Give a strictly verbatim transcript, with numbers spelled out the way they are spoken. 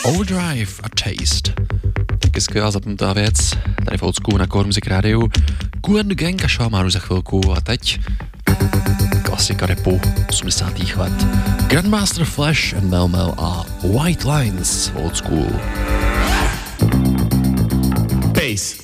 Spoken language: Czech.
Overdrive a Taste. Taky skvělá zapnutá věc. Tady v Oldschoolu na Core Music Radio. Kool and the Gang a Šalmáru za chvilku. A teď klasika rapu osmdesátých let. Grandmaster Flash and Mel Mel a White Lines Oldschool. Bass.